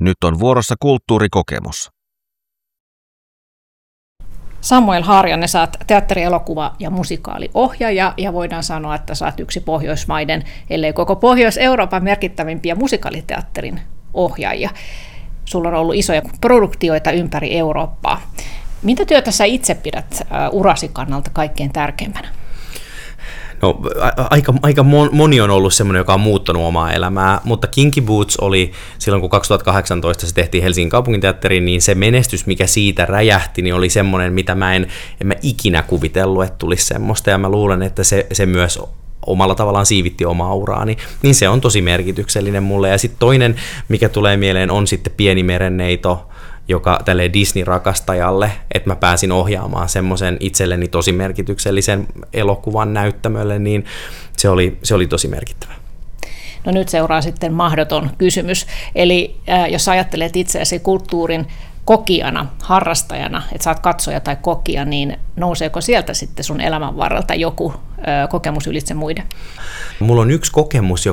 Nyt on vuorossa kulttuurikokemus. Samuel Harjanne, sä oot teatteri-, elokuva- ja musikaaliohjaaja, ja voidaan sanoa, että sä oot yksi Pohjoismaiden, ellei koko Pohjois-Euroopan merkittävimpiä musikaaliteatterin ohjaajia. Sulla on ollut isoja produktioita ympäri Eurooppaa. Mitä työtä sä itse pidät urasi kannalta kaikkein tärkeimpänä? No, aika moni on ollut semmoinen, joka on muuttanut omaa elämää, mutta Kinky Boots oli silloin, kun 2018 se tehtiin Helsingin kaupunginteatteriin, niin se menestys, mikä siitä räjähti, niin oli semmoinen, mitä mä en ikinä kuvitellut, että tulisi semmoista, ja mä luulen, että se myös omalla tavallaan siivitti omaa uraani, niin se on tosi merkityksellinen mulle. Ja sitten toinen, mikä tulee mieleen, on sitten Pieni merenneito, joka tälle Disney-rakastajalle, että mä pääsin ohjaamaan semmoisen itselleni tosi merkityksellisen elokuvan näyttämölle, niin se oli tosi merkittävä. No nyt seuraa sitten mahdoton kysymys. Eli jos ajattelet itseäsi kulttuurin kokijana, harrastajana, että sä oot katsoja tai kokija, niin nouseeko sieltä sitten sun elämän varrelta joku kokemus ylitse muiden? Mulla on yksi kokemus,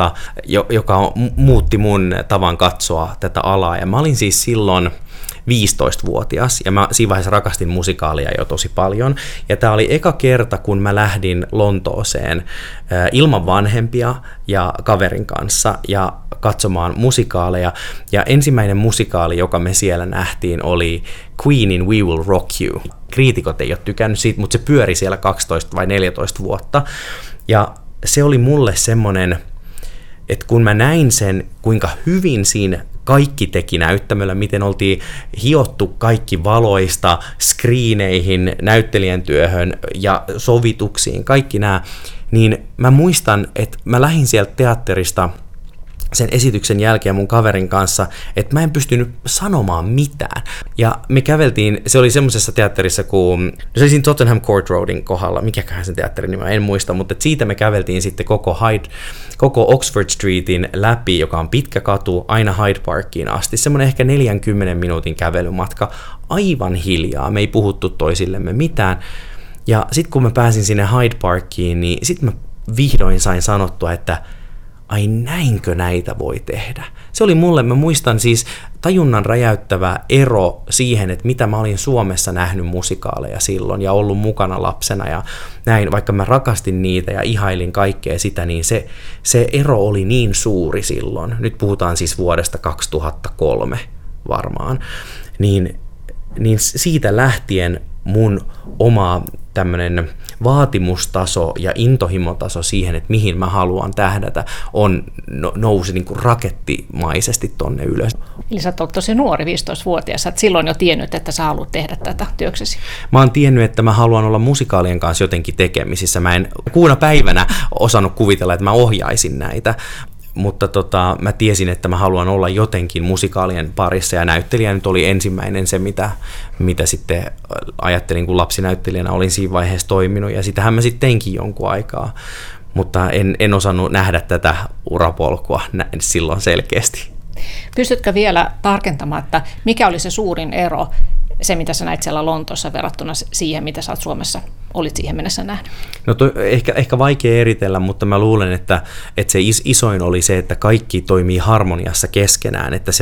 joka muutti mun tavan katsoa tätä alaa, ja mä olin siis silloin 15-vuotias, ja mä siinä vaiheessa rakastin musikaalia jo tosi paljon, ja tää oli eka kerta, kun mä lähdin Lontooseen ilman vanhempia ja kaverin kanssa, ja katsomaan musikaaleja, ja ensimmäinen musikaali, joka me siellä nähtiin, oli Queenin We Will Rock You. Kriitikot ei ole tykännyt siitä, mutta se pyöri siellä 12 vai 14 vuotta, ja se oli mulle semmoinen, että kun mä näin sen, kuinka hyvin siinä kaikki teki näyttämöllä, miten oltiin hiottu kaikki valoista, skriineihin, näyttelijän työhön ja sovituksiin, kaikki nämä, niin mä muistan, että mä lähdin sieltä teatterista sen esityksen jälkeen mun kaverin kanssa, että mä en pystynyt sanomaan mitään. Ja me käveltiin, se oli semmoisessa teatterissa kuin, se oli siinä Tottenham Court Roadin kohdalla, mikäköhän sen teatterin nimi, en muista, mutta siitä me käveltiin sitten koko Oxford Streetin läpi, joka on pitkä katu, aina Hyde Parkiin asti, semmoinen ehkä 40 minuutin kävelymatka, aivan hiljaa, me ei puhuttu toisillemme mitään. Ja sitten kun mä pääsin sinne Hyde Parkiin, niin sitten mä vihdoin sain sanottua, että ai näinkö näitä voi tehdä? Se oli mulle, mä muistan siis tajunnan räjäyttävä ero siihen, että mitä mä olin Suomessa nähnyt musikaaleja silloin ja ollut mukana lapsena ja näin, vaikka mä rakastin niitä ja ihailin kaikkea sitä, niin se ero oli niin suuri silloin. Nyt puhutaan siis vuodesta 2003 varmaan. Niin siitä lähtien mun oma tämmöinen vaatimustaso ja intohimotaso siihen, että mihin mä haluan tähdätä, nousi niin kuin rakettimaisesti tonne ylös. Eli sä oot tosi nuori, 15-vuotias. Sä oot silloin jo tiennyt, että sä haluat tehdä tätä työksesi. Mä oon tiennyt, että mä haluan olla musikaalien kanssa jotenkin tekemisissä. Mä en kuuna päivänä osannut kuvitella, että mä ohjaisin näitä. Mutta mä tiesin, että mä haluan olla jotenkin musikaalien parissa, ja näyttelijä nyt oli ensimmäinen se, mitä sitten ajattelin, kun lapsinäyttelijänä olin siinä vaiheessa toiminut, ja sitähän mä sitten teinkin jonkun aikaa, mutta en osannut nähdä tätä urapolkua silloin selkeästi. Pystytkö vielä tarkentamaan, että mikä oli se suurin ero, se mitä sä näit siellä Lontoossa verrattuna siihen, mitä sä oot Suomessa olit siihen mennessä nähnyt? No ehkä vaikea eritellä, mutta mä luulen, että se isoin oli se, että kaikki toimii harmoniassa keskenään, että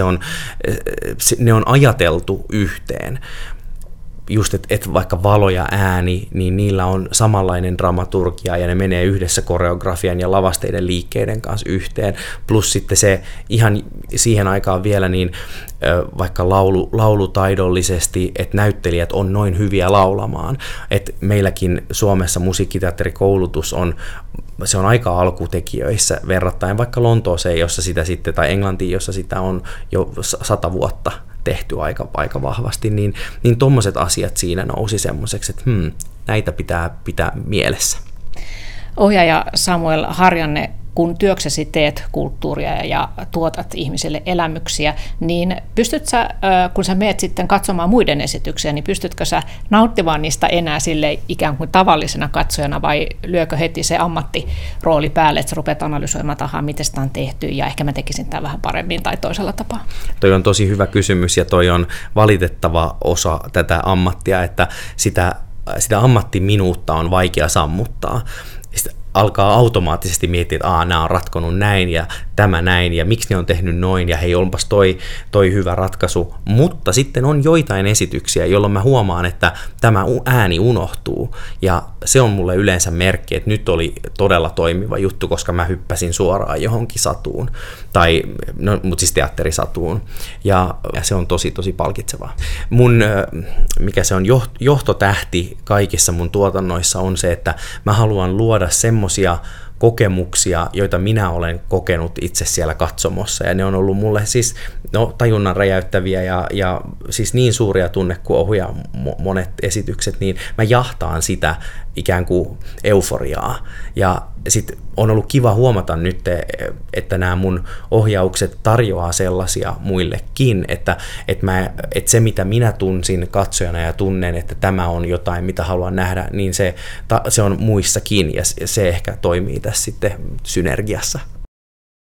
ne on ajateltu yhteen. Just, että vaikka valo ja ääni, niin niillä on samanlainen dramaturgia ja ne menee yhdessä koreografian ja lavasteiden liikkeiden kanssa yhteen. Plus sitten se ihan siihen aikaan vielä niin vaikka laulutaidollisesti, että näyttelijät on noin hyviä laulamaan. Että meilläkin Suomessa musiikkiteatterikoulutus on aika alkutekijöissä verrattain vaikka Lontooseen, jossa sitä sitten, tai Englantiin, jossa sitä on jo 100 vuotta tehty aika vahvasti, niin tommoset asiat siinä nousi semmoiseksi, että näitä pitää mielessä. Ohjaaja Samuel Harjanne, kun työksesi teet kulttuuria ja tuotat ihmisille elämyksiä, niin pystyt sä, kun sä meet sitten katsomaan muiden esityksiä, niin pystytkö sä nauttimaan niistä enää sille ikään kuin tavallisena katsojana, vai lyökö heti se ammattirooli päälle, että sä rupeat analysoimaan, miten sitä on tehty, ja ehkä mä tekisin tämän vähän paremmin tai toisella tapaa? Toi on tosi hyvä kysymys, ja toi on valitettava osa tätä ammattia, että sitä ammattiminuutta on vaikea sammuttaa. alkaa automaattisesti miettiä, että nämä on ratkonut näin ja tämä näin ja miksi ne on tehnyt noin ja hei, onpas toi hyvä ratkaisu. Mutta sitten on joitain esityksiä, jolloin mä huomaan, että tämä ääni unohtuu ja se on mulle yleensä merkki, että nyt oli todella toimiva juttu, koska mä hyppäsin suoraan johonkin satuun, mutta siis teatterisatuun ja se on tosi palkitsevaa. Mikä se on johtotähti kaikissa mun tuotannoissa on se, että mä haluan luoda semmosia kokemuksia, joita minä olen kokenut itse siellä katsomossa, ja ne on ollut mulle siis tajunnan räjäyttäviä ja siis niin suuria tunnekuohuja monet esitykset, niin mä jahtaan sitä ikään kuin euforiaa, ja sitten on ollut kiva huomata nyt, että nämä mun ohjaukset tarjoaa sellaisia muillekin, että se mitä minä tunsin katsojana ja tunnen, että tämä on jotain, mitä haluan nähdä, niin se on muissakin, ja se ehkä toimii tässä sitten synergiassa.